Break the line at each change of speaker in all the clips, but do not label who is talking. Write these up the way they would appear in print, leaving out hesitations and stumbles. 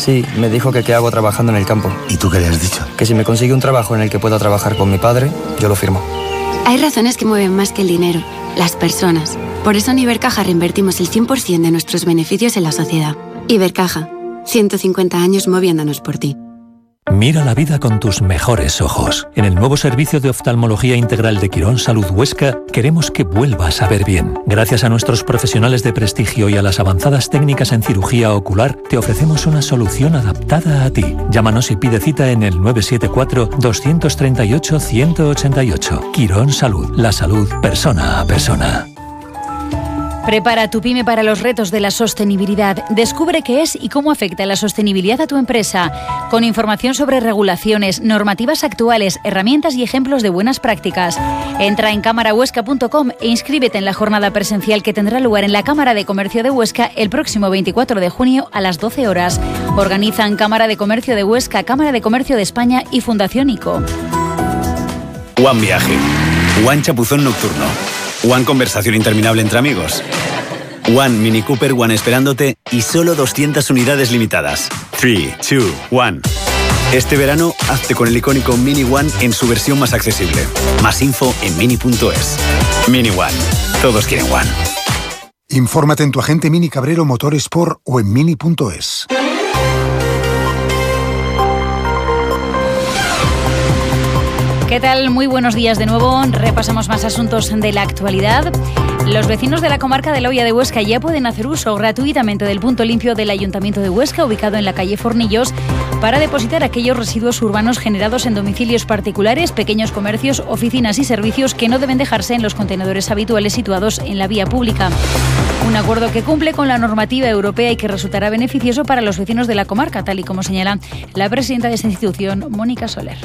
Sí, me dijo que qué hago trabajando en el campo.
¿Y tú qué le has dicho?
Que si me consigue un trabajo en el que pueda trabajar con mi padre, yo lo firmo.
Hay razones que mueven más que el dinero, las personas. Por eso en Ibercaja reinvertimos el 100% de nuestros beneficios en la sociedad. Ibercaja, 150 años moviéndonos por ti.
Mira la vida con tus mejores ojos. En el nuevo servicio de oftalmología integral de Quirón Salud Huesca, queremos que vuelvas a ver bien. Gracias a nuestros profesionales de prestigio y a las avanzadas técnicas en cirugía ocular, te ofrecemos una solución adaptada a ti. Llámanos y pide cita en el 974-238-188. Quirón Salud, la salud persona a persona.
Prepara tu pyme para los retos de la sostenibilidad. Descubre qué es y cómo afecta la sostenibilidad a tu empresa, con información sobre regulaciones, normativas actuales, herramientas y ejemplos de buenas prácticas. Entra en cámarahuesca.com e inscríbete en la jornada presencial que tendrá lugar en la Cámara de Comercio de Huesca el próximo 24 de junio a las 12 horas. Organizan Cámara de Comercio de Huesca, Cámara de Comercio de España y Fundación ICO.
One Viaje, One Chapuzón Nocturno, One Conversación Interminable entre amigos, One Mini Cooper One esperándote y solo 200 unidades limitadas. 3, 2, 1. Este verano, hazte con el icónico Mini One en su versión más accesible. Más info en mini.es. Mini One. Todos quieren One.
Infórmate en tu agente Mini Cabrero Motorsport o en mini.es.
¿Qué tal? Muy buenos días de nuevo. Repasamos más asuntos de la actualidad. Los vecinos de la comarca de la Hoya de Huesca ya pueden hacer uso gratuitamente del punto limpio del Ayuntamiento de Huesca, ubicado en la calle Fornillos, para depositar aquellos residuos urbanos generados en domicilios particulares, pequeños comercios, oficinas y servicios que no deben dejarse en los contenedores habituales situados en la vía pública. Un acuerdo que cumple con la normativa europea y que resultará beneficioso para los vecinos de la comarca, tal y como señala la presidenta de esta institución, Mónica Soler.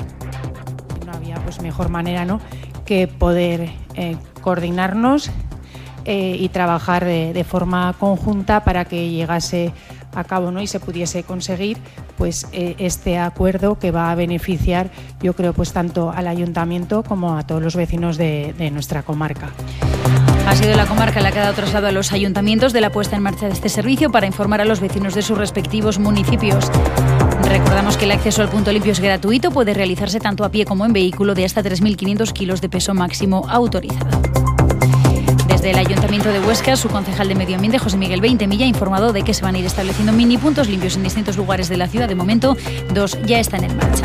Mejor manera, ¿no?, que poder coordinarnos y trabajar de forma conjunta para que llegase a cabo, ¿no?, y se pudiese conseguir pues este acuerdo que va a beneficiar, yo creo, pues tanto al ayuntamiento como a todos los vecinos de nuestra comarca.
Ha sido la comarca la que ha dado traslado a los ayuntamientos de la puesta en marcha de este servicio para informar a los vecinos de sus respectivos municipios. Recordamos que el acceso al punto limpio es gratuito, puede realizarse tanto a pie como en vehículo de hasta 3.500 kilos de peso máximo autorizado. Desde el Ayuntamiento de Huesca, su concejal de Medio Ambiente, José Miguel Veintemilla, ha informado de que se van a ir estableciendo mini puntos limpios en distintos lugares de la ciudad. De momento, 2 ya están en marcha.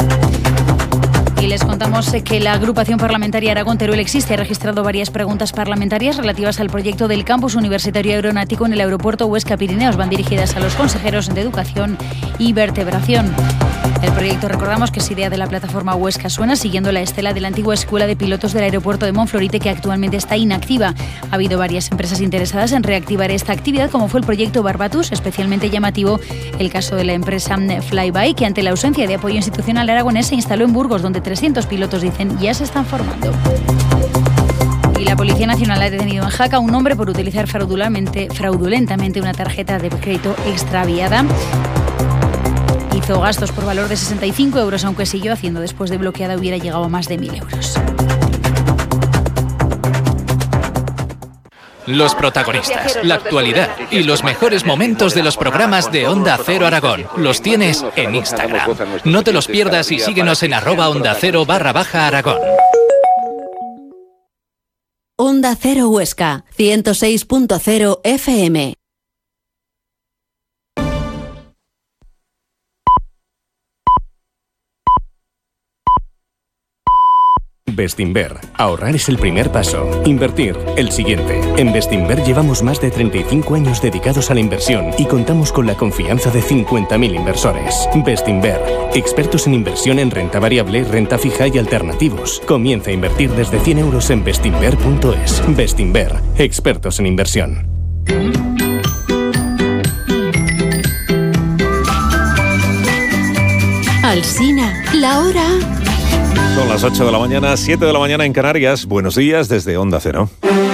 Y les contamos que la agrupación parlamentaria Aragón Teruel Existe ha registrado varias preguntas parlamentarias relativas al proyecto del campus universitario aeronáutico en el aeropuerto Huesca Pirineos. Van dirigidas a los consejeros de Educación y Vertebración. El proyecto, recordamos, que es idea de la plataforma Huesca Suena, siguiendo la estela de la antigua escuela de pilotos del aeropuerto de Monflorite, que actualmente está inactiva. Ha habido varias empresas interesadas en reactivar esta actividad, como fue el proyecto Barbatus, especialmente llamativo el caso de la empresa Flyby, que ante la ausencia de apoyo institucional aragonés se instaló en Burgos, donde 300 pilotos, dicen, ya se están formando. Y la Policía Nacional ha detenido en Jaca a un hombre por utilizar fraudulentamente una tarjeta de crédito extraviada. Hizo gastos por valor de 65 euros, aunque siguió haciendo después de bloqueada hubiera llegado a más de 1.000 euros.
Los protagonistas, la actualidad y los mejores momentos de los programas de Onda Cero Aragón los tienes en Instagram. No te los pierdas y síguenos en @OndaCero_Aragón.
Onda Cero Huesca, 106.0 FM.
Bestinver. Ahorrar es el primer paso. Invertir, el siguiente. En Bestinver llevamos más de 35 años dedicados a la inversión y contamos con la confianza de 50.000 inversores. Bestinver. Expertos en inversión en renta variable, renta fija y alternativos. Comienza a invertir desde 100 euros en bestinver.es. Bestinver. Expertos en inversión.
Alsina, la hora.
Son las 8 de la mañana, 7 de la mañana en Canarias. Buenos días desde Onda Cero.